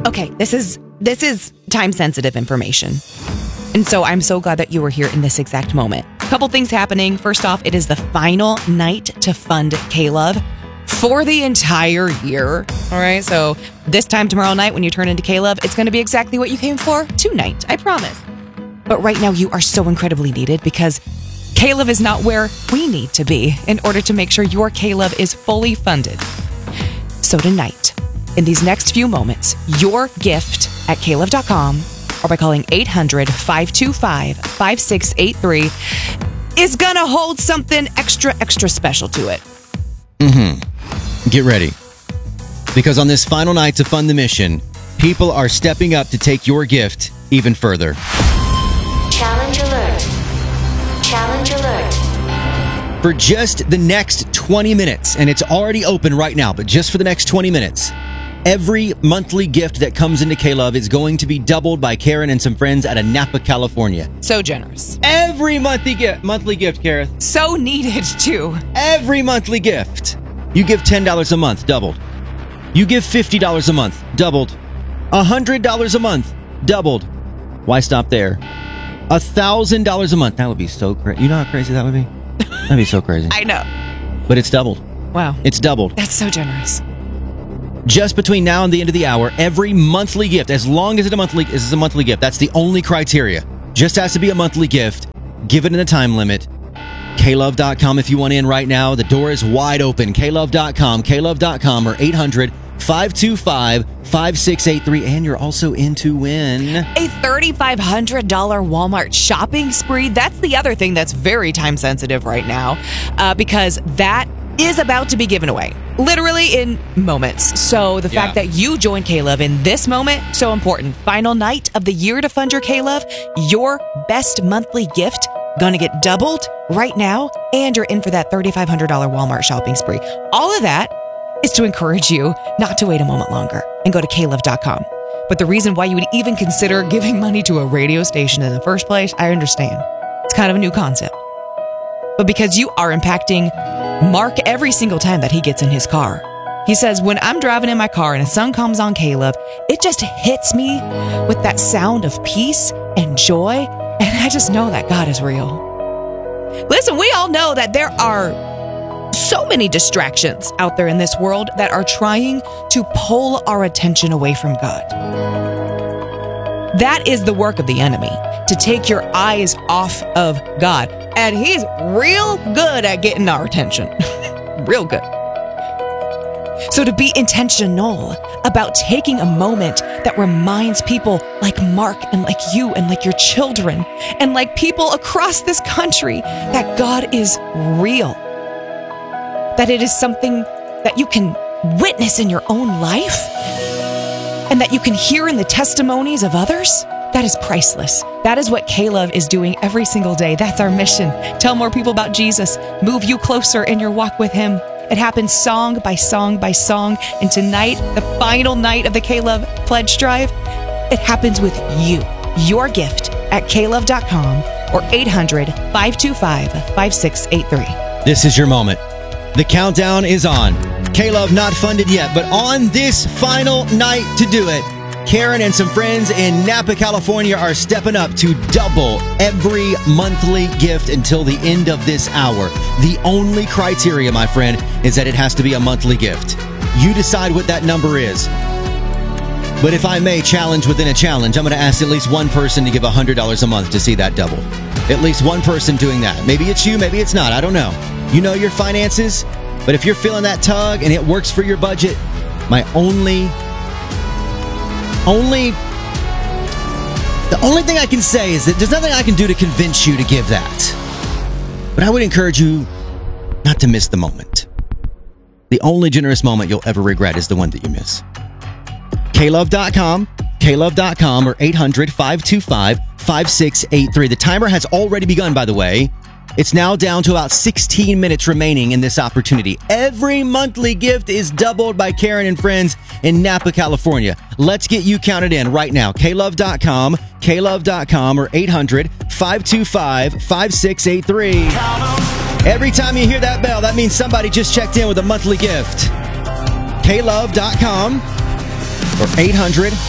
Okay, this is time-sensitive information. And so I'm so glad that you were here in this exact moment. Couple things happening. First off, it is the final night to fund K-Love for the entire year. All right, so this time tomorrow night when you turn into K-Love, it's going to be exactly what you came for tonight, I promise. But right now you are so incredibly needed because K-Love is not where we need to be in order to make sure your K-Love is fully funded. So tonight, in these next few moments, your gift at klove.com or by calling 800-525-5683 is going to hold something extra special to it. Get ready. Because on this final night to fund the mission, people are stepping up to take your gift even further. Challenge alert. Challenge alert. For just the next 20 minutes, and it's already open right now, but just for the next 20 minutes, every monthly gift that comes into K-Love is going to be doubled by Karen and some friends out of Napa, California. So generous. Every monthly gift, Karen. So needed, too. Every monthly gift. You give $10 a month, doubled. You give $50 a month, doubled. $100 a month, doubled. Why stop there? $1,000 a month. That would be so crazy. You know how crazy that would be? That'd be so crazy. I know. But it's doubled. Wow. It's doubled. That's so generous. Just between now and the end of the hour, every monthly gift, as long as it's a monthly gift, that's the only criteria. Just has to be a monthly gift. Give it in a time limit. klove.com if you want in right now. The door is wide open. klove.com or 800-525-5683. And you're also in to win a $3,500 Walmart shopping spree. That's the other thing that's very time sensitive right now because that is about to be given away. Literally in moments. So the fact that you joined K-Love in this moment, so important. Final night of the year to fund your K-Love. Your best monthly gift gonna get doubled right now, and you're in for that $3,500 Walmart shopping spree. All of that is to encourage you not to wait a moment longer and go to klove.com. But the reason why you would even consider giving money to a radio station in the first place, I understand. It's kind of a new concept. But because you are impacting Mark every single time that he gets in his car. He says, when I'm driving in my car and a song comes on K-Love, it just hits me with that sound of peace and joy. And I just know that God is real. Listen, we all know that there are so many distractions out there in this world that are trying to pull our attention away from God. That is the work of the enemy, to take your eyes off of God. And he's real good at getting our attention. Real good. So to be intentional about taking a moment that reminds people like Mark and like you and like your children and like people across this country that God is real. That it is something that you can witness in your own life and that you can hear in the testimonies of others. That is priceless. That is what K-Love is doing every single day. That's our mission. Tell more people about Jesus. Move you closer in your walk with him. It happens song by song by song. And tonight, the final night of the K-Love Pledge Drive, it happens with you. Your gift at klove.com or 800-525-5683. This is your moment. The countdown is on. K-Love not funded yet, but on this final night to do it, Karen and some friends in Napa, California are stepping up to double every monthly gift until the end of this hour. The only criteria, my friend, is that it has to be a monthly gift. You decide what that number is. But if I may challenge within a challenge, I'm going to ask at least one person to give $100 a month to see that double. At least one person doing that. Maybe it's you, maybe it's not. I don't know. You know your finances, but if you're feeling that tug and it works for your budget, the only thing I can say is that there's nothing I can do to convince you to give that. But I would encourage you not to miss the moment. The only generous moment you'll ever regret is the one that you miss. klove.com or 800-525-5683. The timer has already begun, by the way. It's now down to about 16 minutes remaining in this opportunity. Every monthly gift is doubled by Karen and friends in Napa, California. Let's get you counted in right now. klove.com or 800-525-5683. Every time you hear that bell, that means somebody just checked in with a monthly gift. klove.com or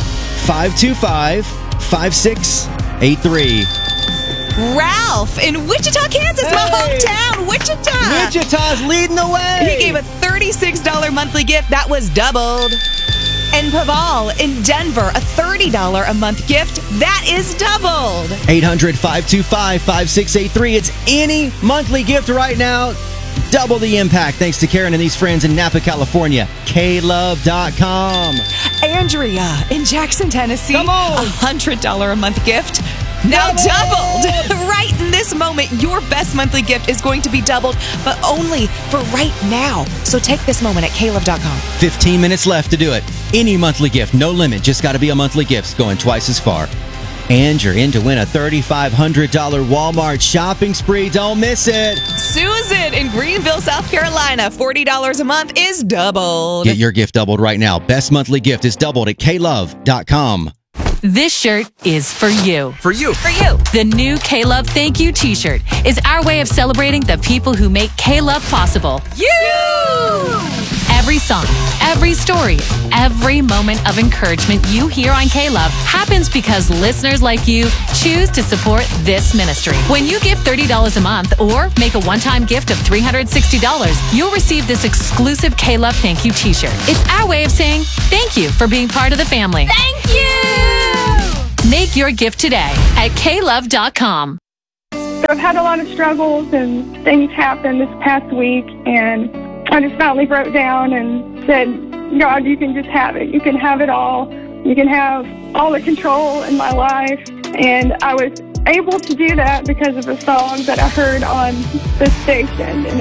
525-5683. Ralph in Wichita, Kansas, my hometown, Wichita. Wichita's leading the way. He gave a $36 monthly gift that was doubled. And Paval in Denver, a $30 a month gift that is doubled. 800-525-5683. It's any monthly gift right now. Double the impact thanks to Karen and these friends in Napa, California. KLove.com. Andrea in Jackson, Tennessee. Come on. A $100 a month gift. Now doubled. Right in this moment, your best monthly gift is going to be doubled, but only for right now. So take this moment at KLove.com. 15 minutes left to do it. Any monthly gift, no limit. Just got to be a monthly gift. Going twice as far. And you're in to win a $3,500 Walmart shopping spree. Don't miss it. Susan in Greenville, South Carolina, $40 a month is doubled. Get your gift doubled right now. Best monthly gift is doubled at KLove.com. This shirt is for you. For you. For you. The new K-Love Thank You t-shirt is our way of celebrating the people who make K-Love possible. You! Every song, every story, every moment of encouragement you hear on K-Love happens because listeners like you choose to support this ministry. When you give $30 a month or make a one-time gift of $360, you'll receive this exclusive K-Love Thank You t-shirt. It's our way of saying thank you for being part of the family. Thank you! Make your gift today at KLove.com. So I've had a lot of struggles and things happened this past week, and I just finally broke down and said, God, you can just have it. You can have it all. You can have all the control in my life. And I was able to do that because of a song that I heard on the station. And